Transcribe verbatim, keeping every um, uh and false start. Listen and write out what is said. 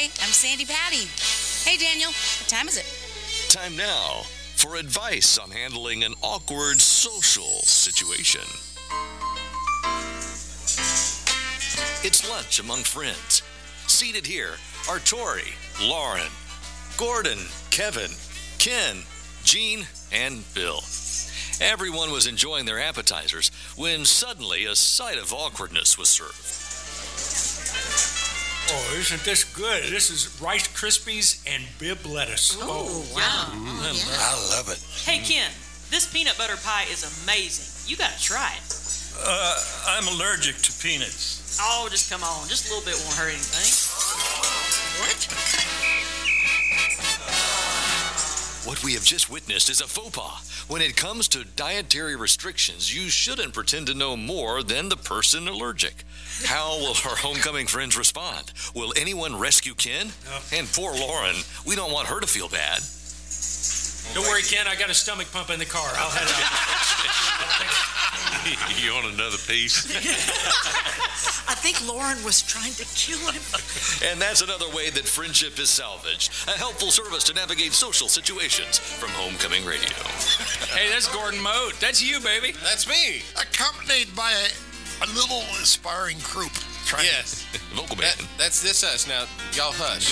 Hi, I'm Sandy Patty. Hey, Daniel, what time is it? Time now for advice on handling an awkward social situation. It's lunch among friends. Seated here are Tori, Lauren, Gordon, Kevin, Ken, Gene, and Bill. Everyone was enjoying their appetizers when suddenly a sight of awkwardness was served. Oh, isn't this good? This is Rice Krispies and Bib lettuce. Ooh, oh, wow. yeah. Oh, yeah. I love it. Hey, Ken, this peanut butter pie is amazing. You gotta try it. Uh, I'm allergic to peanuts. Oh, just come on. Just a little bit won't hurt anything. What? What we have just witnessed is a faux pas. When it comes to dietary restrictions, you shouldn't pretend to know more than the person allergic. How will our homecoming friends respond? Will anyone rescue Ken? No. And poor Lauren, we don't want her to feel bad. Don't worry, Ken. I got a stomach pump in the car. I'll head out. You want another piece? I think Lauren was trying to kill him. And that's another way that friendship is salvaged. A helpful service to navigate social situations from Homecoming Radio. Hey, that's Gordon Mote. That's you, baby. That's me. Accompanied by a, a little aspiring group. Trying Yes. Vocal That, band. that's this us. Now, y'all hush.